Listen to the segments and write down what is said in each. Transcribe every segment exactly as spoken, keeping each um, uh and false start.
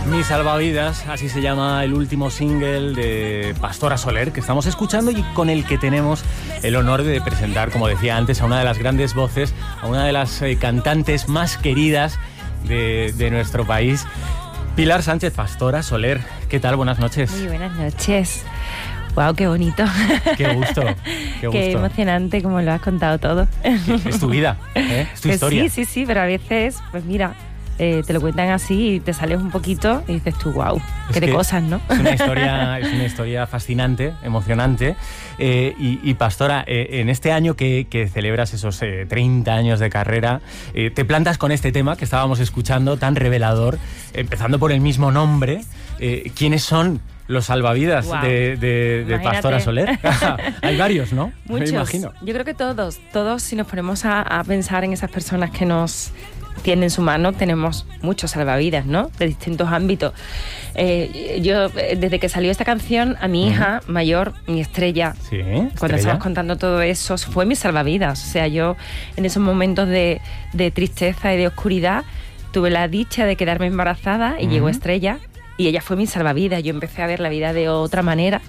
Mi salvavidas, así se llama el último single de Pastora Soler que estamos escuchando y con el que tenemos el honor de presentar, como decía antes, a una de las grandes voces, a una de las eh, cantantes más queridas de, de nuestro país, Pilar Sánchez. Pastora Soler, ¿qué tal? Buenas noches. Muy buenas noches. Wow, qué bonito. Qué gusto, qué gusto. Qué emocionante como lo has contado todo. Es tu vida, ¿eh? Es tu pues historia. Sí, sí, sí, pero a veces, pues mira, eh, te lo cuentan así y te sales un poquito y dices tú, wow, qué de cosas, ¿no? Es una historia, es una historia fascinante, emocionante. Eh, y, y Pastora, eh, en este año que, que celebras esos eh, treinta años de carrera, eh, te plantas con este tema que estábamos escuchando, tan revelador, empezando por el mismo nombre. Eh, ¿Quiénes son los salvavidas wow. de, de, de Pastora Soler? Hay varios, ¿no? Muchos. Me imagino. Yo creo que todos, todos si nos ponemos a, a pensar en esas personas que nos tienen en su mano, tenemos muchos salvavidas, ¿no? De distintos ámbitos. Eh, yo, desde que salió esta canción, a mi hija uh-huh. mayor, mi estrella, sí, cuando estrella. estabas contando todo eso, fue mi salvavidas. O sea, yo en esos momentos de, de tristeza y de oscuridad, tuve la dicha de quedarme embarazada y uh-huh. llegó Estrella. Y ella fue mi salvavidas. Yo empecé a ver la vida de otra manera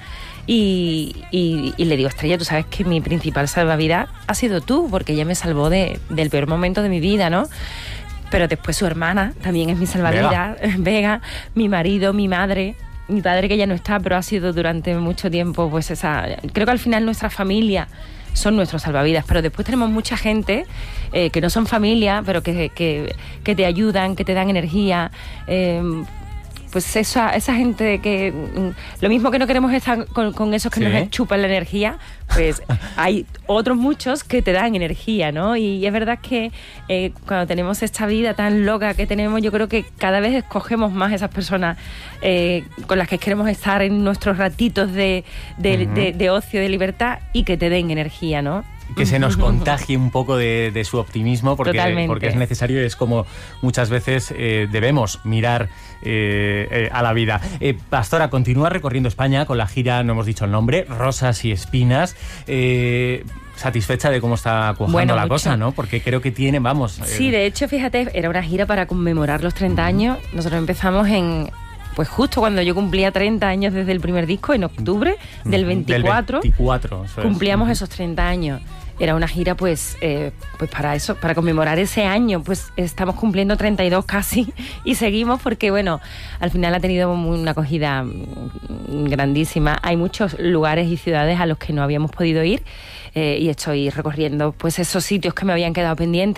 y, y, y le digo, Estrella, tú sabes que mi principal salvavidas ha sido tú, porque ella me salvó de, del peor momento de mi vida, ¿no? Pero después su hermana también es mi salvavidas, Vega. Vega, mi marido, mi madre, mi padre que ya no está, pero ha sido durante mucho tiempo, pues esa... Creo que al final nuestra familia son nuestros salvavidas, pero después tenemos mucha gente eh, que no son familia, pero que, que, que te ayudan, que te dan energía, eh, pues esa, esa gente que lo mismo que no queremos estar con, con esos que ¿sí? nos chupan la energía, pues hay otros muchos que te dan energía, ¿no? Y es verdad que eh, cuando tenemos esta vida tan loca que tenemos, yo creo que cada vez escogemos más esas personas eh, con las que queremos estar en nuestros ratitos de, de, uh-huh. de, de ocio, de libertad y que te den energía, ¿no? Que se nos contagie un poco de, de su optimismo, porque, porque es necesario, es como muchas veces eh, debemos mirar eh, eh, a la vida. Eh, Pastora, continúa recorriendo España con la gira, no hemos dicho el nombre, Rosas y Espinas. Eh, satisfecha de cómo está cuajando bueno, la mucho. cosa, ¿no? Porque creo que tiene, vamos... Sí, eh... de hecho, fíjate, era una gira para conmemorar los treinta años. Nosotros empezamos en... Pues justo cuando yo cumplía treinta años desde el primer disco, en octubre del veinticuatro, del veinticuatro eso cumplíamos es. esos treinta años. Era una gira pues, eh, pues para eso, para conmemorar ese año. Pues estamos cumpliendo treinta y dos casi y seguimos porque, bueno, al final ha tenido una acogida grandísima. Hay muchos lugares y ciudades a los que no habíamos podido ir eh, y estoy recorriendo pues esos sitios que me habían quedado pendientes.